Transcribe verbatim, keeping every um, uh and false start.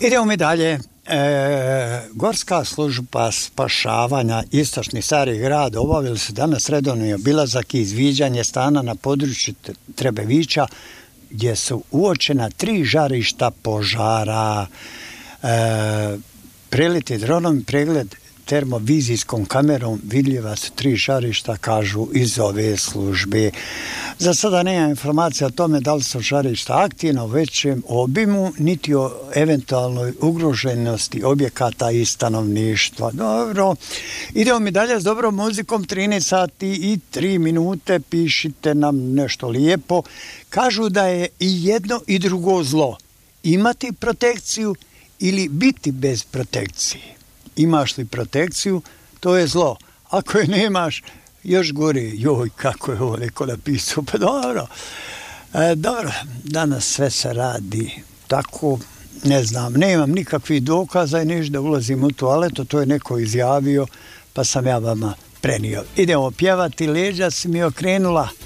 Idemo mi dalje. E, Gorska služba spašavanja Istočni Stari Grad obavili su danas redovni obilazak i izviđanje stana na području Trebevića gdje su uočena tri žarišta požara. E, preliti dronom, pregled termovizijskom kamerom vidljiva su tri žarišta, kažu iz ove službe. Za sada nema informacija o tome da li su žarišta aktivna u većem obimu, niti o eventualnoj ugroženosti objekata i stanovništva. Dobro, idemo mi dalje s dobrom muzikom, trinaest sati i tri minute, pišite nam nešto lijepo. Kažu da je i jedno i drugo zlo. Imati protekciju ili biti bez protekcije. Imaš li protekciju, to je zlo. Ako je nemaš, još gore, joj, kako je ovo neko napisao, pa dobro. E, dobro, danas sve se radi tako, ne znam, nemam nikakvih dokaza i ništa da ulazim u toaletu, to je neko izjavio, pa sam ja vama prenio. Idemo pjevati, leđa si mi okrenula.